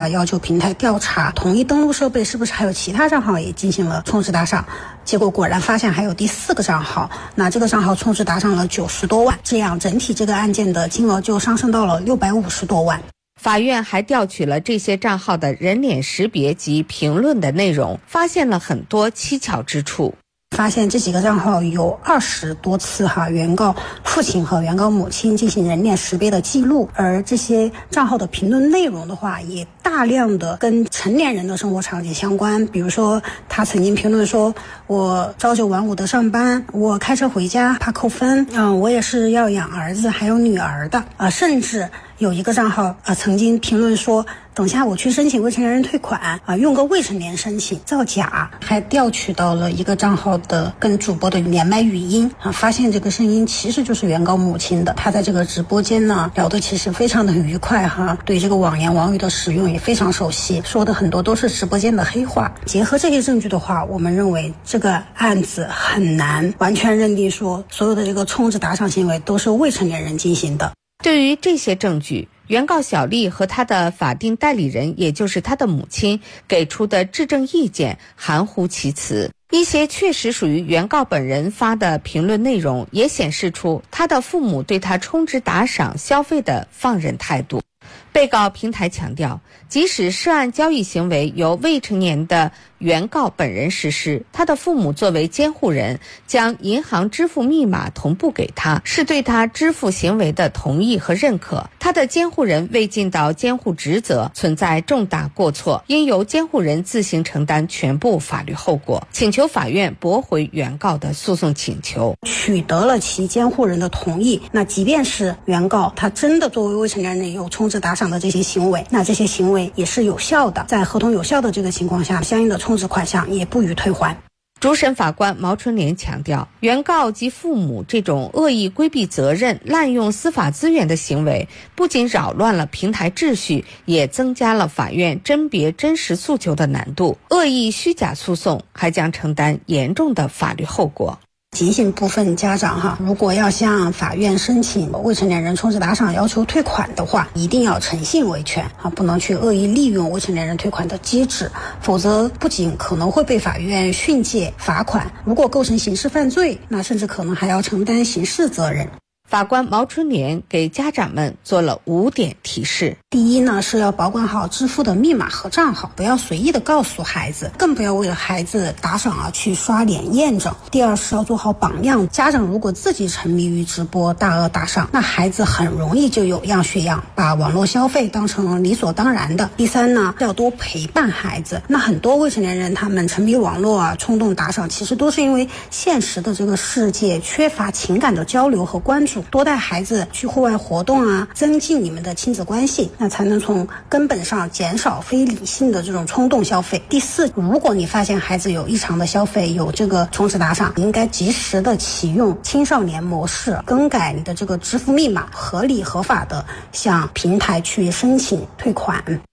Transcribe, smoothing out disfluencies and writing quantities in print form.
要求平台调查同一登录设备是不是还有其他账号也进行了充值打赏，结果果然发现还有第4个账号，那这个账号充值打赏了90多万，这样整体这个案件的金额就上升到了650多万。 法院还调取了这些账号的人脸识别及评论的内容，发现了很多蹊跷之处。 发现这几个账号有20多次原告父亲和原告母亲进行人脸识别的记录，而这些账号的评论内容的话，也大量的跟成年人的生活场景相关。比如说他曾经评论说，我朝9晚5的上班，我开车回家怕扣分，我也是要养儿子还有女儿的甚至有一个账号曾经评论说，等下我去申请未成年人退款用个未成年申请造假，还调取到了一个账号的跟主播的连麦语音发现这个声音其实就是原告母亲的。他在这个直播间呢聊得其实非常的愉快对这个网言网语的使用也非常熟悉，说的很多都是直播间的黑话。结合这些证据的话，我们认为这个案子很难完全认定说所有的这个充值打赏行为都是未成年人进行的。 对于这些证据，原告小丽和她的法定代理人，也就是她的母亲给出的质证意见含糊其辞。一些确实属于原告本人发的评论内容，也显示出她的父母对她充值打赏消费的放任态度。被告平台强调，即使涉案交易行为由未成年的原告本人实施，他的父母作为监护人将银行支付密码同步给他，是对他支付行为的同意和认可。他的监护人未尽到监护职责，存在重大过错，应由监护人自行承担全部法律后果，请求法院驳回原告的诉讼请求。 取得了其监护人的同意，那即便是原告他真的作为未成年人有充值打赏的这些行为，那这些行为也是有效的，在合同有效的这个情况下，相应的充值款项也不予退还。 主审法官毛春莲强调，原告及父母这种恶意规避责任、滥用司法资源的行为，不仅扰乱了平台秩序，也增加了法院甄别真实诉求的难度。恶意虚假诉讼还将承担严重的法律后果。 提醒部分家长如果要向法院申请未成年人充值打赏要求退款的话，一定要诚信维权不能去恶意利用未成年人退款的机制，否则不仅可能会被法院训诫罚款，如果构成刑事犯罪，那甚至可能还要承担刑事责任。 法官毛春莲给家长们做了5点提示。 第一呢，是要保管好支付的密码和账号，不要随意的告诉孩子，更不要为了孩子打赏去刷脸验证。第二是要做好榜样，家长如果自己沉迷于直播大额打赏，那孩子很容易就有样学样，把网络消费当成理所当然的。第三呢，要多陪伴孩子，那很多未成年人他们沉迷网络冲动打赏，其实都是因为现实的这个世界缺乏情感的交流和关注，多带孩子去户外活动增进你们的亲子关系，那才能从根本上减少非理性的这种冲动消费。第四，如果你发现孩子有异常的消费，有这个充值打赏，应该及时的启用青少年模式，更改你的这个支付密码，合理合法的向平台去申请退款。